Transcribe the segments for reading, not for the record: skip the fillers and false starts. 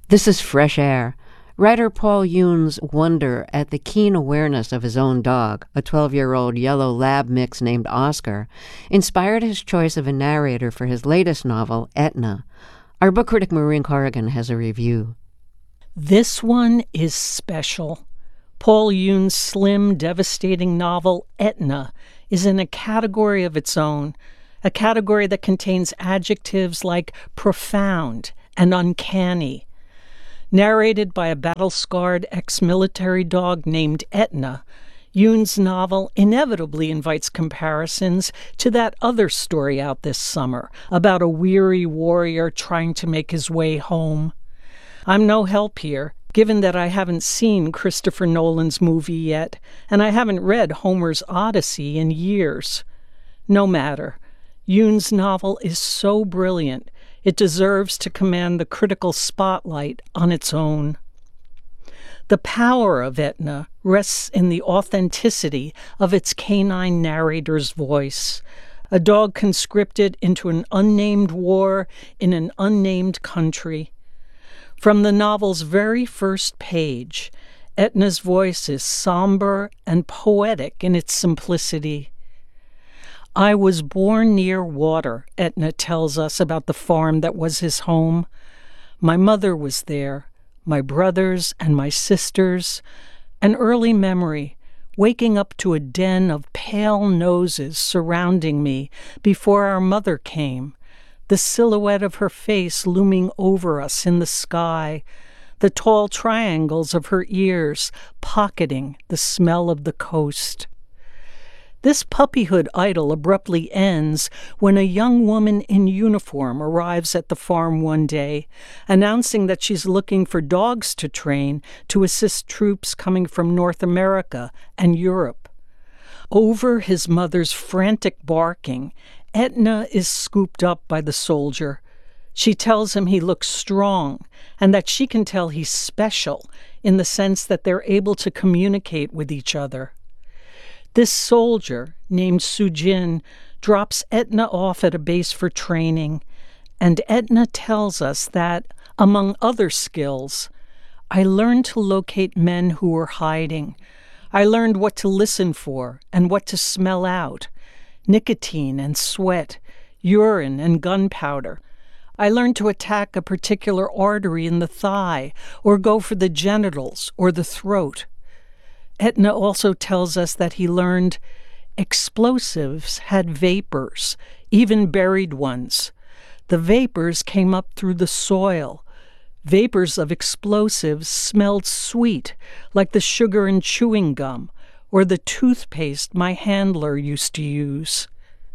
This is Fresh Air. Writer Paul Yoon's wonder at the keen awareness of his own dog, a 12-year-old yellow lab mix named Oscar, inspired his choice of a narrator for his latest novel, Etna. Our book critic Maureen Corrigan has a review. This one is special. Paul Yoon's slim, devastating novel, Etna, is in a category of its own, a category that contains adjectives like profound and uncanny. Narrated by a battle-scarred ex-military dog named Etna, Yoon's novel inevitably invites comparisons to that other story out this summer about a weary warrior trying to make his way home. I'm no help here, given that I haven't seen Christopher Nolan's movie yet, and I haven't read Homer's Odyssey in years. No matter. Yoon's novel is so brilliant, it deserves to command the critical spotlight on its own. The power of Etna rests in the authenticity of its canine narrator's voice, a dog conscripted into an unnamed war in an unnamed country. From the novel's very first page, Etna's voice is somber and poetic in its simplicity. I was born near water, Etna tells us about the farm that was his home. My mother was there, my brothers and my sisters, an early memory, waking up to a den of pale noses surrounding me before our mother came, the silhouette of her face looming over us in the sky, the tall triangles of her ears pocketing the smell of the coast. This puppyhood idyll abruptly ends when a young woman in uniform arrives at the farm one day, announcing that she's looking for dogs to train to assist troops coming from North America and Europe. Over his mother's frantic barking, Etna is scooped up by the soldier. She tells him he looks strong and that she can tell he's special in the sense that they're able to communicate with each other. This soldier, named Sujin, drops Etna off at a base for training, and Etna tells us that, among other skills, I learned to locate men who were hiding. I learned what to listen for and what to smell out, nicotine and sweat, urine and gunpowder. I learned to attack a particular artery in the thigh or go for the genitals or the throat. Etna also tells us that he learned explosives had vapors, even buried ones. The vapors came up through the soil. Vapors of explosives smelled sweet, like the sugar in chewing gum or the toothpaste my handler used to use.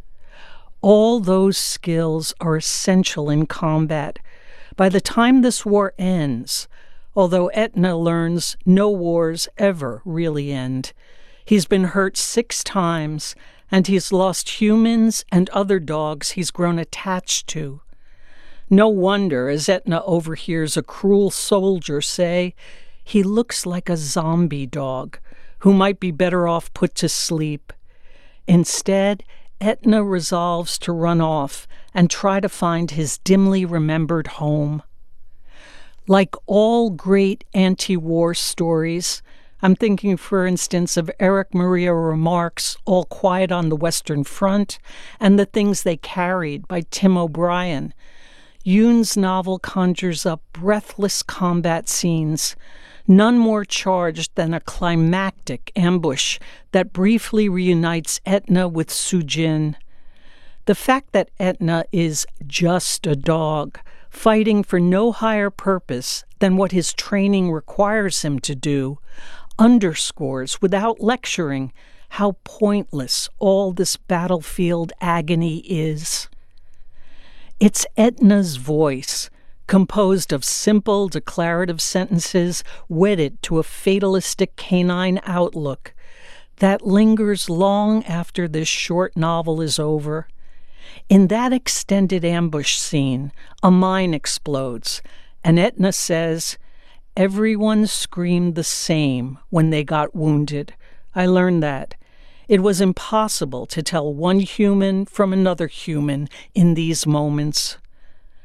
All those skills are essential in combat. By the time this war ends, although Etna learns no wars ever really end, he's been hurt 6 times, and he's lost humans and other dogs he's grown attached to. No wonder, as Etna overhears a cruel soldier say, he looks like a zombie dog who might be better off put to sleep. Instead, Etna resolves to run off and try to find his dimly remembered home. Like all great anti-war stories, I'm thinking, for instance, of Erich Maria Remarque's All Quiet on the Western Front and The Things They Carried by Tim O'Brien, Yoon's novel conjures up breathless combat scenes, none more charged than a climactic ambush that briefly reunites Etna with Sujin. The fact that Etna is just a dog, fighting for no higher purpose than what his training requires him to do, underscores without lecturing how pointless all this battlefield agony is. It's Etna's voice, composed of simple declarative sentences wedded to a fatalistic canine outlook, that lingers long after this short novel is over. In that extended ambush scene, a mine explodes, and Etna says, "Everyone screamed the same when they got wounded. I learned that. It was impossible to tell one human from another human in these moments."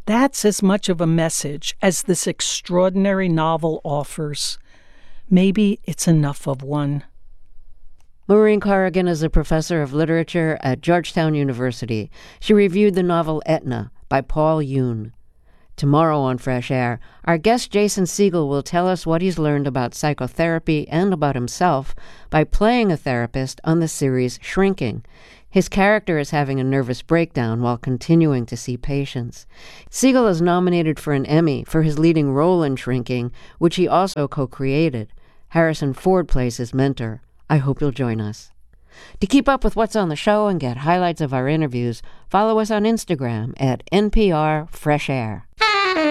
That's as much of a message as this extraordinary novel offers. Maybe it's enough of one. Maureen Corrigan is a professor of literature at Georgetown University. She reviewed the novel Etna by Paul Yoon. Tomorrow on Fresh Air, our guest Jason Segel will tell us what he's learned about psychotherapy and about himself by playing a therapist on the series Shrinking. His character is having a nervous breakdown while continuing to see patients. Segel is nominated for an Emmy for his leading role in Shrinking, which he also co-created. Harrison Ford plays his mentor. I hope you'll join us. To keep up with what's on the show and get highlights of our interviews, follow us on Instagram at NPR Fresh Air.